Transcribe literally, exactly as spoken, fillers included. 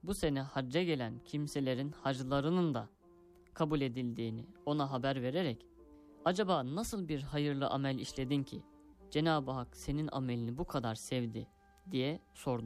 bu sene hacca gelen kimselerin haclarının da kabul edildiğini ona haber vererek, acaba nasıl bir hayırlı amel işledin ki Cenab-ı Hak senin amelini bu kadar sevdi diye sordu.